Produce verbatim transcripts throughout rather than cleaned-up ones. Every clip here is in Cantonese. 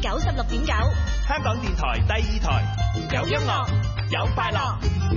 九十六點九， 香港電台第二台，有音樂，有快樂。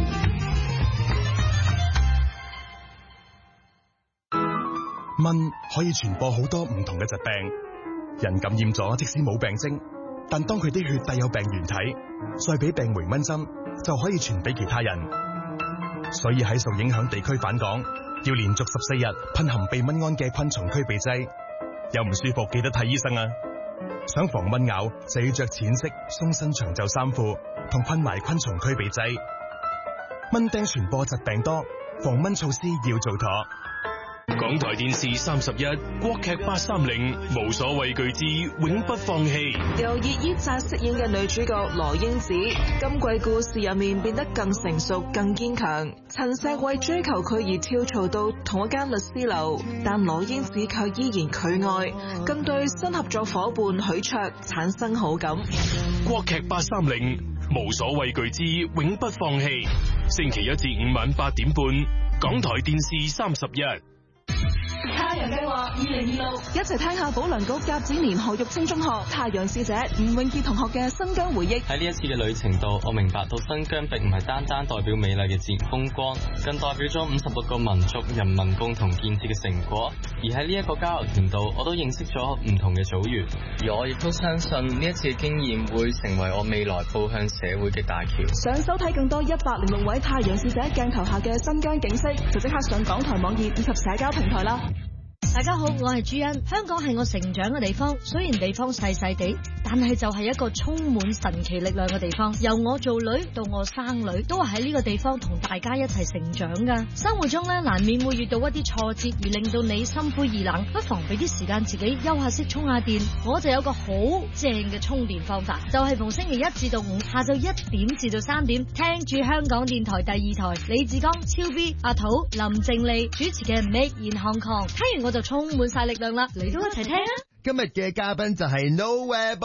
蚊可以傳播好多唔同嘅疾病，人感染咗即使冇病徵，但當佢啲血帶有病原體，再俾病媒蚊針，就可以傳俾其他人。所以喺受影響地區返港，要連續十四日噴含避蚊胺嘅昆蟲驅避劑。有唔舒服記得睇醫生啊！想防蚊咬就要着淺色鬆身長袖衫褲，同噴埋昆蟲驅避劑。蚊叮傳播疾病多，防蚊措施要做妥。 港台電視三十一國劇八三零無所畏懼之永不放棄， 由葉依扎飾演嘅女主角羅英子，今季故事入面變得更成熟、更堅強。陳碩為追求佢而跳槽到同一間律師樓，但羅英子卻依然拒愛，更對新合作伙伴許卓產生好感。 國劇八三零無所畏懼之永不放棄，星期一至五晚八點半，港台電視三十一。 太陽計劃二零二六，一齊聽下保良局甲子年何玉清中學太陽使者吳永傑同學嘅新疆回憶。 喺呢一次嘅旅程度，我明白到新疆並唔係單單代表美麗嘅自然風光，更代表咗五十六個民族人民共同建設嘅成果。而喺呢一個交流團度，我都認識咗唔同嘅組員，而我亦都相信呢一次嘅經驗會成為我未來步向社會嘅大橋。 想收睇更多一百零六位太陽使者鏡頭下嘅新疆景色，就即刻上港台網頁以及社交平台啦。 大家好，我係朱茵。香港係我成長嘅地方，雖然地方細細地，但係就係一個充滿神奇力量嘅地方。由我做女到我生女，都係喺呢個地方同大家一齊成長噶。生活中咧，難免會遇到一啲挫折，而令到你心灰意冷，不妨俾啲時間自己休下息，充下電。我就有個好正嘅充電方法，就係逢星期一至到五下晝一點至到三點，聽住香港電台第二台李志剛、超 B、阿土、林靜麗主持嘅 Make in Hong Kong。聽完我就充滿晒力量啦，你都一齊聽啊！ 今日嘅嘉賓就係 Nowhere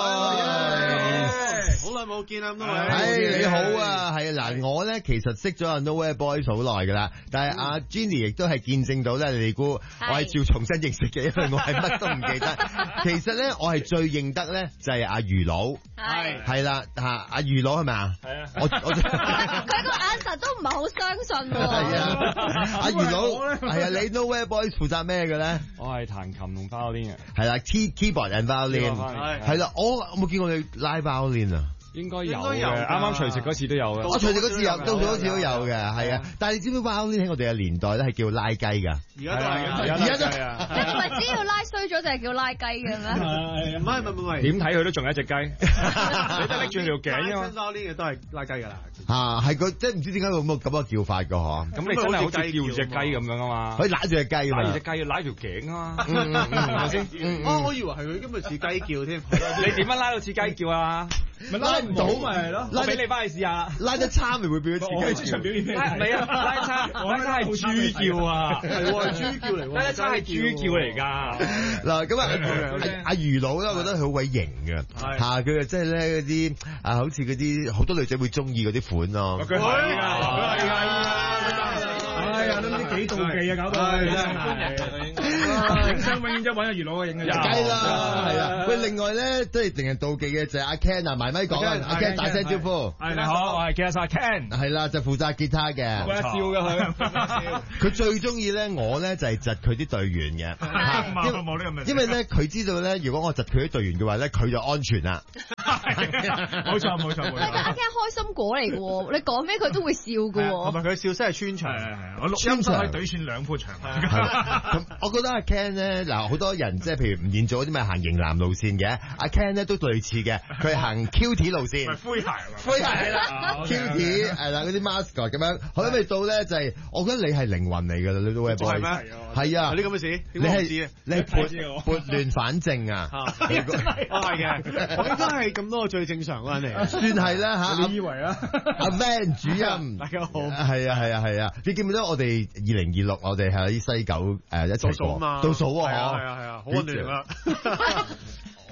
Boys， 好耐冇見啦，咁多位。 係你好啊，係嗱，我咧其實識咗阿 Nowhere Boys 好耐噶啦，但係阿 Jenny 亦都係見證到咧，你估我係照重新認識嘅，因為我係乜都唔記得。其實咧，我係最認得咧就係阿魚佬，係係啦吓，阿魚佬係咪啊？係啊，我我佢個眼神都唔係好相信喎。 係啊，阿魚佬係啊，你 Nowhere Boys 負責咩嘅咧？ 我係彈琴同 violin 嘅。 係啦。Key keyboard and violin 係啦，我我冇見過你拉 violin 啊？ 應該有嘅，啱啱除夕嗰次都有嘅。 我除夕嗰次有，到咗嗰次都有嘅，係啊。但係你知唔知 violin 喺我哋嘅年代咧係叫拉雞㗎？ 而家都係， 而家都係啊！ 你唔係只要拉衰咗就係叫拉雞嘅咩？ 唔係唔係唔係， 點睇佢都仲係一隻雞。你都拎住條頸㗎嘛 ？violin 都係拉雞㗎啦。 嚇係個即係唔知點解會咁咁嘅叫法㗎嗬？ 咁你真係好似叫隻雞咁樣啊嘛？ 可以揦住隻雞㗎嘛？ 揦住隻雞要揦條頸啊嘛？係咪先？ 哦，我以為係佢今日似雞叫添。 你點樣拉到似雞叫啊？咪拉唔到咪係咯？拉俾你翻去試下， 拉得差咪會變咗似雞叫。 表演咩？係啊，拉差，拉差係豬叫啊， 係喎，豬叫嚟喎， 拉差係豬叫嚟㗎。 嗱咁啊，阿魚佬咧，我覺得佢好鬼型嘅，嚇佢即係咧嗰啲啊，好似嗰啲好多女仔會中意嗰啲款咯。 佢係啊，佢係啊，哎呀，都唔知幾妒忌啊，搞到真係。影相永遠都揾阿魚佬嘅影嘅， 梗係啦，係啊。喂，另外咧都係令人妒忌嘅就係阿 Ken 啊，埋咪講啊，阿 Ken 打聲招呼。 係你好，我係 Guitar Ken。 係啦，就負責吉他嘅。 冇得笑嘅佢。 佢最中意咧，我咧就係窒佢啲隊員嘅。 冇冇呢個問題。 因為咧，佢知道咧，如果我窒佢啲隊員嘅話咧，佢就安全啦。 冇錯冇錯冇錯。 阿 Ken 開心果嚟嘅喎，你講咩佢都會笑嘅喎。 同埋佢笑聲係穿牆， 我錄音室可以對穿兩幅牆。 咁我覺得阿 Ken 咧，嗱好多人即係譬如吳彥祖嗰啲咪行型男路線嘅，阿 Ken 咧都類似嘅，佢係行 cutie 路線。 灰鞋灰鞋係啦 cutie 係啦，嗰啲 mascot 咁樣。好啦，未到咧就係，我覺得你係靈魂嚟㗎啦，你都係 boy。係啊， 有啲咁嘅事， 你係你係撥撥亂反正啊！ 我係嘅，我應該係咁多個最正常嗰人嚟。 算係啦嚇。 你以為啊？ 阿 Van 主任， 大家好。 係啊係啊係啊！你記唔記得我哋二零二六我哋喺西九誒一齊過倒數啊？ 係啊係啊係啊，好溫暖啊！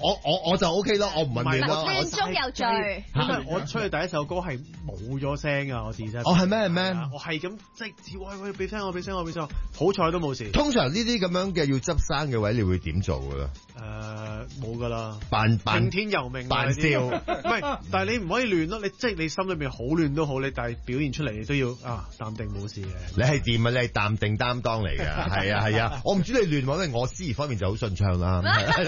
我我我就 O K 咯，我唔問亂咯。 亂中有罪。 因為我出去第一首歌係冇咗聲㗎，我自己。 哦，係咩係咩？ 我係咁即係喂喂俾聲我俾聲我俾聲，好彩都冇事。 通常呢啲咁樣嘅要執生嘅位，你會點做㗎咧？ 誒冇㗎啦， 扮扮聽天由命， 扮笑。唔係，但係你唔可以亂咯。你即係你心裏邊好亂都好，你但係表現出嚟你都要啊淡定冇事嘅。 你係掂啊！你係淡定擔當嚟㗎，係啊係啊。我唔知你亂喎，因為我司儀方面就好順暢啦。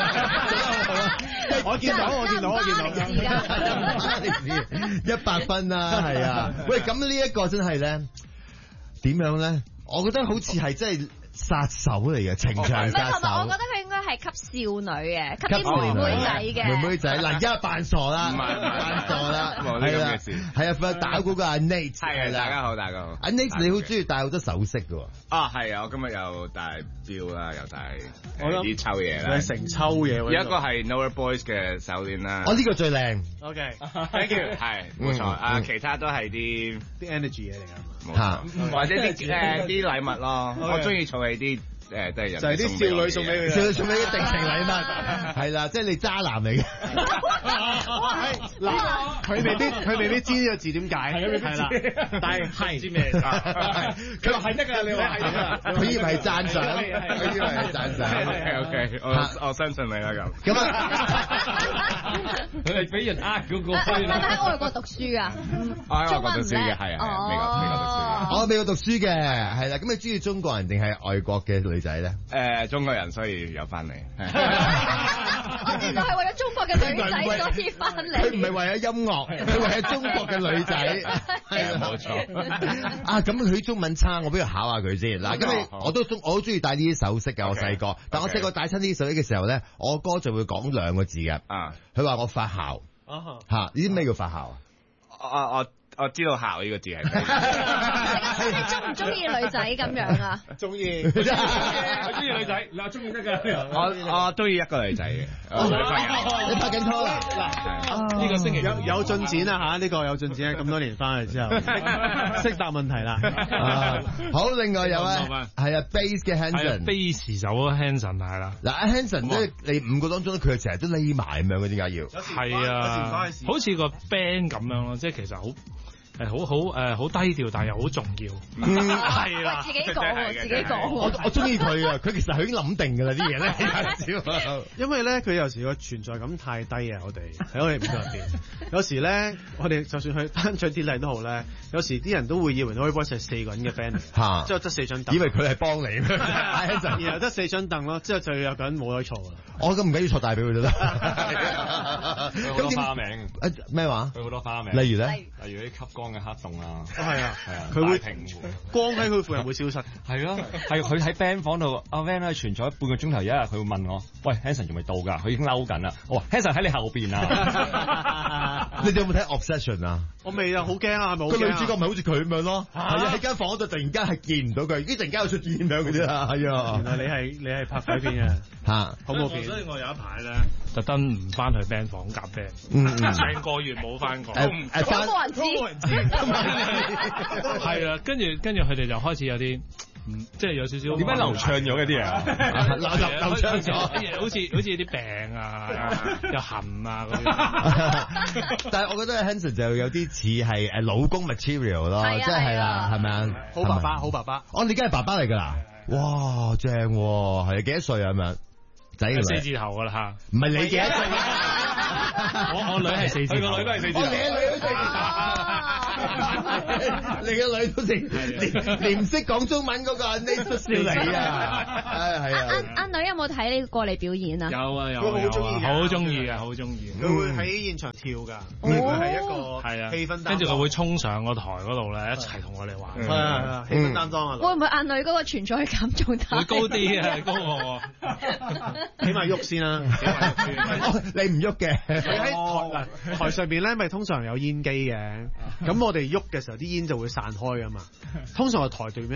我見到我見到我見到， 一百分啦，係啊。喂，咁呢一個真係咧點樣咧？我覺得好似係真係殺手嚟嘅，情場殺手。 同埋我覺得佢應該係吸少女嘅，吸啲妹妹仔嘅。 妹妹仔嗱，而家扮傻啦，扮傻啦，係啦，係啊，打嗰個阿 Nate 係啦，大家好，大家好。 阿 Nate 你好中意戴好多首飾嘅喎。 啊，係啊，我今日又戴錶啦，又戴啲抽嘢啦， 成抽嘢。 有一個係 Nowhere Boys 嘅手鏈啦。 哦，呢個最靚。 OK，thank you。 係冇錯啊，其他都係啲啲 energy 嘢嚟㗎。 嚇， 或者啲誒啲禮物咯，我中意儲起啲誒都係人， 就係啲少女送俾佢， 少女送俾啲定情禮物，係啦，即係你渣男嚟嘅。 嗱，佢未必佢未必知呢個字點解，係啦，但係係知咩？佢話係得㗎，你話係得㗎， 佢以為係讚賞，佢以為係讚賞。 OK OK，我我相信你啦咁。 咁啊， 佢係俾人呃嗰個。 係咪喺外國讀書㗎？ 我喺外國讀書嘅，係啊，美國美國讀書。 我美國讀書嘅，係啦。咁你中意中國人定係外國嘅女仔咧？ 誒，中國人，所以有翻嚟。 我知道係為咗中國嘅女仔所以翻嚟。 佢唔係為咗音樂，佢為咗中國嘅女仔。 係冇錯。 啊，咁佢中文差，我不如考下佢先。嗱，咁你我都中，我好中意戴呢啲首飾㗎。我細個，但我細個戴親呢啲首飾嘅時候咧，我哥就會講兩個字嘅。啊，佢話我發姣。嚇，呢啲咩叫發姣啊？ 我我。我知道姣呢個字係咩？ 你中唔中意女仔咁樣啊？ 中意， 我中意女仔，嗱中意得㗎。 我我中意一個女仔嘅， 你拍緊拖啦？ 嗱，呢個星期有有進展啊嚇！呢個有進展啊！咁多年翻嚟之後，識答問題啦。 好，另外有啊，係啊 ，bass 嘅 Hanson，bass 手 Hanson 係啦。 嗱，阿 Hanson 即係你五個當中，佢成日都匿埋咁樣嘅，點解要？ 係啊，好似個 band 咁樣咯，即係其實好。係好好誒，好低調，但係又好重要。係啦， 自己講，自己講。 我我中意佢啊！佢其實佢已經諗定㗎啦啲嘢咧。 因為咧，佢有時個存在感太低啊！我哋喺我哋舞台入邊，有時咧，我哋就算去頒獎典禮都好咧，有時啲人都會以為 Nowhere Boys 係四個人嘅 band 嚟，之後得四張凳， 以為佢係幫你， 然後得四張凳咯，之後就有個人冇得坐啦。 我咁唔緊要坐大髀佢都得。 好多花名。 咩話？ 佢好多花名。 例如咧？ 例如啲吸光嘅黑洞啊。 係啊， 係啊。 佢會光喺佢附近會消失。 係咯，係佢喺 band 房度，阿 Van 咧存咗半個鐘頭，一日佢會問我：喂 Hanson 仲未到㗎？佢已經嬲緊啦。我話 Hanson 喺你後邊啊。 你哋有冇睇 Obsession 啊？ 我未啊，好驚啊，係咪好驚啊？ 個女主角咪好似佢咁樣咯，係啊，喺間房度突然間係見唔到佢，依突然間又出現咁樣嘅啫，係啊。 原來你係你係拍鬼片嘅嚇， 恐怖片。所以我有一排咧，特登唔翻去 band 房夾 band，成個月冇翻過， 都冇人知， 冇人知。係啊，跟住跟住佢哋就開始有啲。嗯，即係有少少點解流暢咗嘅啲嘢？ 流流流暢咗，好似好似啲病啊，又痕啊嗰啲。 但係我覺得 Hanson 就有啲似係誒老公 material 咯，即係係啦，係咪啊？ 好爸爸，好爸爸。 哦，你梗係爸爸嚟㗎啦！哇，正喎，係幾多歲啊？係咪？仔嘅四字頭㗎啦嚇。 唔係你幾多歲？ 我我女係四字頭， 個女都係四字頭。 你嘅女都四字頭。你嘅女都成連連唔識講中文嗰個阿 Nate 都笑你啊！係係啊！ 阿阿女有冇睇你過嚟表演啊？ 有啊有啊，好中意嘅，好中意嘅，好中意。 佢會喺現場跳㗎，佢係一個係啊氣氛擔當。 跟住佢會衝上個台嗰度咧，一齊同我哋玩。 係啊係啊，氣氛擔當啊！ 會唔會阿女嗰個存在感仲大？ 會高啲啊，高我。 起碼喐先啦， 你唔喐嘅。 佢喺台台上邊咧，咪通常有煙機嘅，咁我哋喐嘅時候，啲煙就會散開噶嘛。通常係台對面咧，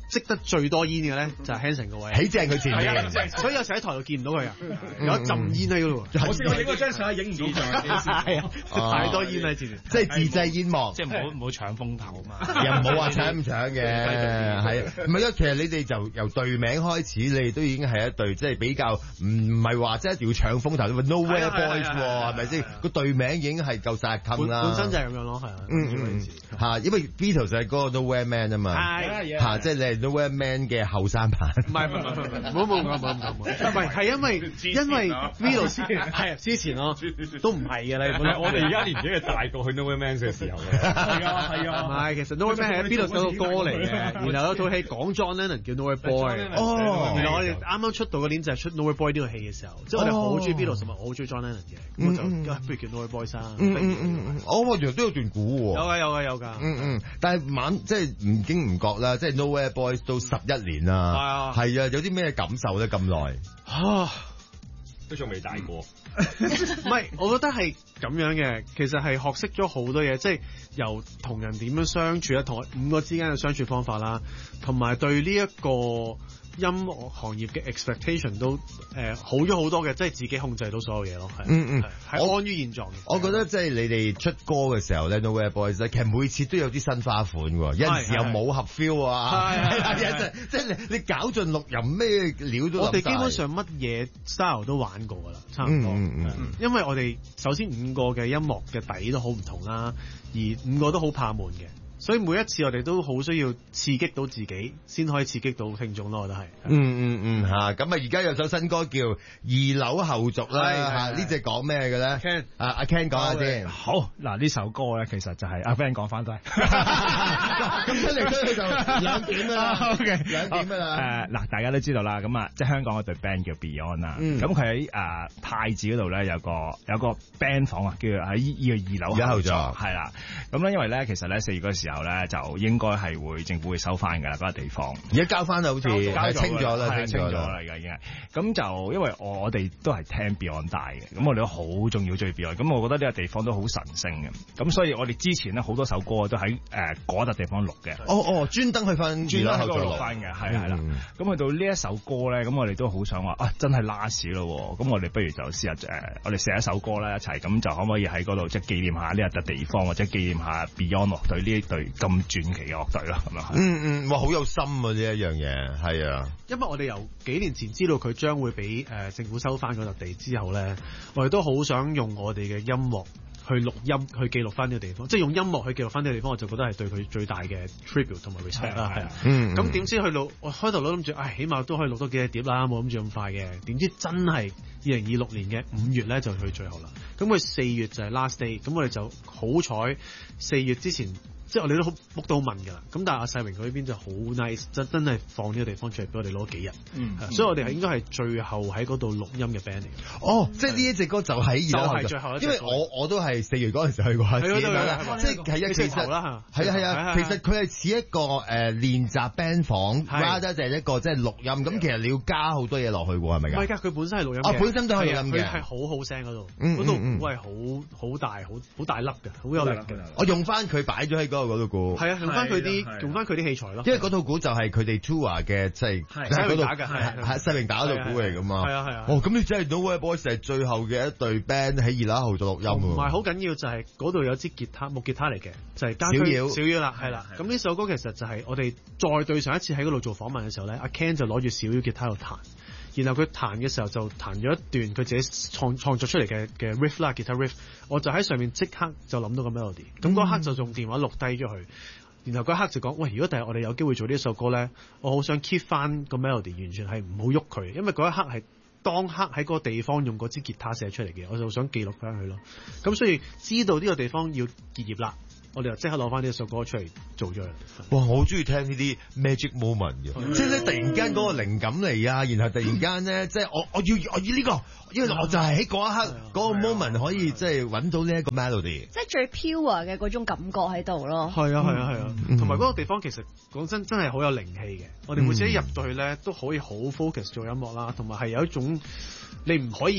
積得最多煙嘅咧就係 Hanson 個位， 喺正佢前面， 所以有時喺台度見唔到佢啊，有一陣煙喺嗰度。 我試過影嗰張相影唔到佢， 係啊，太多煙喺前面， 即係自製煙幕， 即係唔好唔好搶風頭嘛， 又唔好話搶唔搶嘅，係唔係啊？其實你哋就由隊名開始，你哋都已經係一隊即係比較唔唔係話即係一定要搶風頭，Nowhere Boys 喎，係咪先？個隊名已經係夠晒襟啦， 本身就係咁樣咯，係啊， 嗯嗯嚇，因為 Beatles 係嗰個 Nowhere Man 啊嘛，係嚇，即係你係 Nowhere Man 嘅後生版， 唔係唔係唔係，冇冇冇冇冇，唔係係因為因為 Beatles 係之前咯，都唔係嘅啦， 我哋而家年紀係大過去 Nowhere Man 嘅時候嘅， 係啊係啊， 唔係其實 Nowhere Man 係 Beatles 嗰個歌嚟嘅，然後有套戲講 John Lennon 叫 Nowhere Boy，哦，原來我哋啱啱出道嗰年就係出 Nowhere Boy 呢個戲嘅時候，即係我哋好中意 Beatles 同埋我好中意 John Lennon 嘅，咁我就不如叫 Nowhere Boy 啦， 嗯嗯嗯，我原來都有段估喎， 有㗎有㗎有㗎， 嗯嗯，但係晚即係唔經唔覺啦，即係 Nowhere Boys 到十一年啦，係啊，係啊，有啲咩感受咧咁耐？ 啊，都仲未大過。 唔係，我覺得係咁樣嘅，其實係學識咗好多嘢，即係由同人點樣相處啦，同五個之間嘅相處方法啦，同埋對呢一個音樂行業嘅 expectation 都誒、呃、好咗好多嘅，即係自己控制到所有嘢咯，係嗯嗯， 係安於現狀嘅。 我覺得即係你哋出歌嘅時候咧 ，Nowhere Boys 咧，其實每次都有啲新花款喎，有陣時又冇合 feel 啊，係係有陣即係你你搞盡錄音咩料都， 我哋基本上乜嘢 style 都玩過㗎啦，差唔多。嗯嗯嗯、因為我哋首先五個嘅音樂嘅底都好唔同啦，而五個都好怕悶嘅。所以每一次我哋都好需要刺激到自己，先可以刺激到聽眾咯，我覺得係。 嗯嗯嗯嚇，咁啊而家有首新歌叫《二樓後續》啦嚇，呢隻講咩嘅咧 ？Ken 啊，阿 Ken 講下先。 好，嗱呢首歌咧，其實就係阿 Van 講翻都係。 咁出嚟出去就兩點啦。OK，兩點㗎啦。 誒嗱，大家都知道啦，咁啊，即係香港嗰隊 band 叫 Beyond 啦。咁佢喺誒太子嗰度咧有個有個 band 房啊，叫喺呢個二樓後續。係啦，咁咧因為咧其實咧四月嗰時候咧就應該係會政府會收翻㗎啦嗰個地方， 而家交翻啦好似係清咗啦， 清咗啦而家已經係。咁就因為我我哋都係聽 Beyond 大嘅，咁我哋都好重要追 Beyond，咁我覺得呢個地方都好神聖嘅，咁所以我哋之前咧好多首歌都喺誒嗰笪地方錄嘅。 哦哦，專登去翻專登喺度錄翻嘅，係係啦。咁去到呢一首歌咧，咁我哋都好想話啊，真係 last 咯，咁我哋不如就試下誒，我哋寫一首歌咧一齊，咁就可唔可以喺嗰度即係紀念下呢一笪地方，或者紀念下 Beyond 樂隊呢一隊咁傳奇嘅樂隊啦，咁樣。 嗯嗯，哇，好有心啊呢一樣嘢，係啊。 因為我哋由幾年前知道佢將會俾誒、呃、政府收翻嗰笪地之後咧，我哋都好想用我哋嘅音樂去錄音，去記錄翻呢個地方，即係用音樂去記錄翻呢個地方，我就覺得係對佢最大嘅 tribute 同埋 respect 啦，係啊。嗯。咁點知去錄，我開頭都諗住，唉，起碼都可以錄多幾隻碟啦，冇諗住咁快嘅。點知真係二零二六年嘅五月咧就去最後啦。咁佢四月就係 last day，咁我哋就好彩四月之前。即係我哋都好 book 到問㗎啦，咁但係阿世榮佢呢邊就好 nice，真真係放呢個地方出嚟俾我哋攞幾日，嗯，所以我哋係應該係最後喺嗰度錄音嘅 band 嚟。 哦，即係呢一隻歌就喺就係最後一隻， 因為我我都係四月嗰陣時去過一次啦，即係係一其實啦嚇，係啊係啊，其實佢係似一個誒練習 band 房，rather 就係一個即係錄音，咁其實你要加好多嘢落去喎，係咪㗎？ 唔係㗎，佢本身係錄音嘅，啊本身都係錄音嘅， 佢係好好聲嗰度，嗰度喂好好大好好大粒嘅，好有力嘅。 我用翻佢擺咗喺嗰度嗰度估。 係啊，用翻佢啲用翻佢啲器材咯。 因為嗰套鼓就係佢哋 tour 嘅，即係喺嗰度打嘅，係世榮打嗰套鼓嚟㗎嘛。 係啊係啊。 哦，咁你真係 Nowhere Boys 係最後嘅一隊 band 喺二樓後做錄音喎。 唔係好緊要，就係嗰度有支吉他木吉他嚟嘅，就係小妖小妖啦，係啦。咁呢首歌其實就係我哋再對上一次喺嗰度做訪問嘅時候咧，阿 Ken 就攞住小妖吉他度彈。然後佢彈嘅時候就彈咗一段佢自己創創作出嚟嘅嘅 riff 啦，吉他 riff，我就喺上面即刻就諗到個 melody，咁嗰刻就用電話錄低咗佢，然後嗰刻就講，喂，如果第日我哋有機會做呢首歌咧，我好想 keep 翻個 melody，完全係唔好喐佢，因為嗰一刻係當刻喺嗰個地方用嗰支吉他寫出嚟嘅，我就想記錄翻佢咯。咁所以知道呢個地方要結業啦。我哋就即刻攞翻呢首歌出嚟做咗。 哇！我好中意聽呢啲 magic moment 嘅，嗯、即係咧突然間嗰個靈感嚟啊，然後突然間咧，即係我我要我要呢、呢個，因為我就係喺嗰一刻嗰、嗯、個 moment 可以即係揾到呢一個 melody， 即係最 pure 嘅嗰種感覺喺度咯。 係啊係啊係啊，同埋嗰個地方其實講真真係好有靈氣嘅。我哋每次一入到去咧，都可以好 focus 做音樂啦，同埋係有一種你唔可以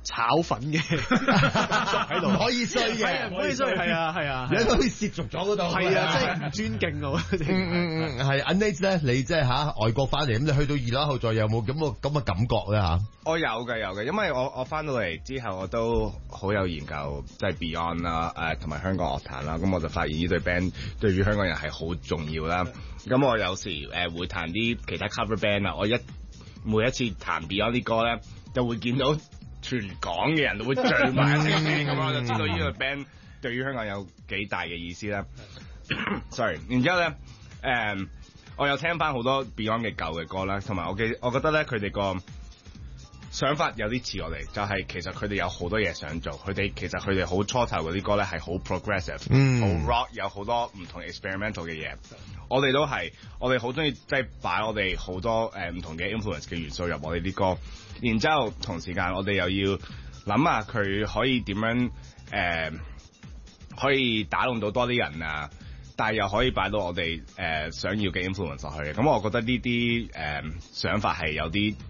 炒粉嘅喺度， 唔可以衰嘅， 唔可以衰，係啊係啊， 你都可以涉足咗嗰度， 係啊，即係唔尊敬我。 嗯嗯嗯，係 Anais 咧，你即係嚇外國翻嚟，咁你去到二樓後座有冇咁個咁嘅感覺咧嚇？ 我有嘅有嘅，因為我我翻到嚟之後，我都好有研究，即係 Beyond 啦，誒同埋香港樂壇啦，咁我就發現呢隊 band 對於香港人係好重要啦。咁我有時誒、呃、會彈啲其他 cover band 啊，我一每一次彈 Beyond 啲歌咧，就會見到全港嘅人都會聚埋一齊咁我就知道呢個 band 對於香港有幾大嘅意思啦。Sorry， 然之後咧誒、呃，我有聽翻好多 Beyond 嘅舊嘅歌啦，同埋我嘅我覺得咧佢哋個想法有啲似我哋，就係、是、其實佢哋有好多嘢想做，佢哋其實佢哋好初頭嗰啲歌咧係好 progressive，好、嗯、rock， 有好多唔同 experimental 嘅嘢。我哋都係，我哋好中意即係擺我哋好多誒唔、呃、同嘅 influence 嘅元素入我哋啲歌，然之後同時間我哋又要諗下佢可以點樣誒、呃、可以打動到多啲人啊，但係又可以擺到我哋誒、呃、想要嘅 influence 落去嘅。咁我覺得呢啲誒想法係有啲。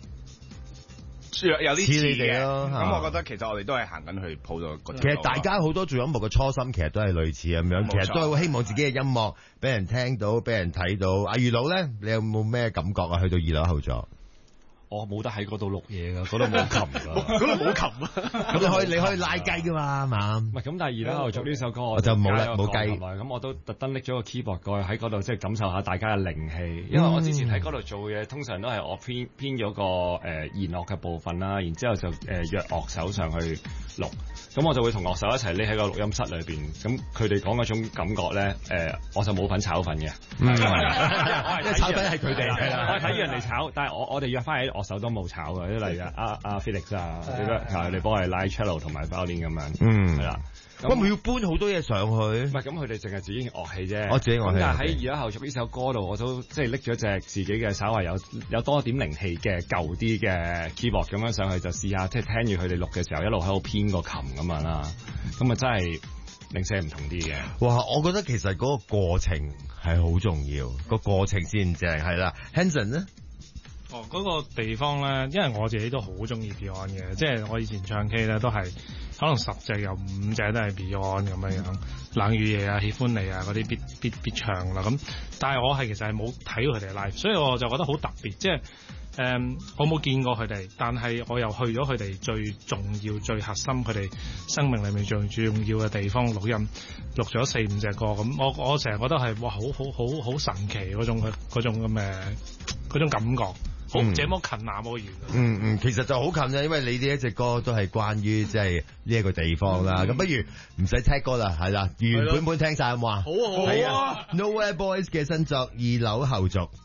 有啲似嘅，咁我覺得其實我哋都係行緊去抱到嗰條路。 其實大家好多做音樂嘅初心，其實都係類似咁樣，其實都係好希望自己嘅音樂俾人聽到，俾人睇到。阿余老咧，你有冇咩感覺啊？去到二樓後座， 我冇得喺嗰度錄嘢㗎，嗰度冇琴㗎， 嗰度冇琴啊！ 咁你可以你可以拉雞㗎嘛，係嘛？ 唔係咁，但係二樓後座呢首歌我就冇啦，冇雞。 咁我都特登拎咗個 keyboard 過去喺嗰度，即係感受下大家嘅靈氣。因為我之前喺嗰度做嘢，通常都係我編編咗個誒弦樂嘅部分啦，然之後就誒約樂手上去錄。咁我就會同樂手一齊匿喺個錄音室裏邊。咁佢哋講嗰種感覺咧，誒我就冇份炒粉嘅。因為炒粉係佢哋， 我睇人哋炒，但係我我哋約翻喺樂手都冇炒嘅，例如阿阿 Felix 啊，你幫我哋拉 cello 同埋 violin 咁樣， 嗯， 係啦。 咁咪要搬好多嘢上去？ 唔係，咁佢哋淨係自己樂器啫。 我自己樂器。 但係喺二樓後座呢首歌度，我都即係拎咗隻自己嘅稍為有有多點靈氣嘅舊啲嘅 keyboard 咁樣上去，就試下即係聽住佢哋錄嘅時候，一路喺度編個琴咁樣啦。咁啊真係零舍唔同啲嘅。 哇！我覺得其實嗰個過程係好重要，個過程先正係啦。Hanson 咧？ 哦，嗰、那個地方咧，因為我自己都好中意 Beyond 嘅，即係我以前唱 K 咧都係可能十隻有五隻都係 Beyond 咁樣樣，冷雨夜啊、喜歡你啊嗰啲必必必唱啦。咁但係我係其實係冇睇過佢哋 live，所以我就覺得好特別。即係誒、嗯，我冇見過佢哋，但係我又去咗佢哋最重要、最核心佢哋生命裏面最最重要嘅地方錄音，錄咗四五隻歌。咁我我成日覺得係哇，好好好好神奇嗰種嘅嗰種咁嘅嗰種感覺。好，這麼近那麼遠。 嗯嗯，其實就好近嘅，因為你呢一隻歌都係關於即係呢一個地方啦。咁、嗯、不如唔使聽歌啦，係啦，原本本聽晒好唔好啊？好啊好啊！Nowhere Boys 嘅新作《二樓後續》。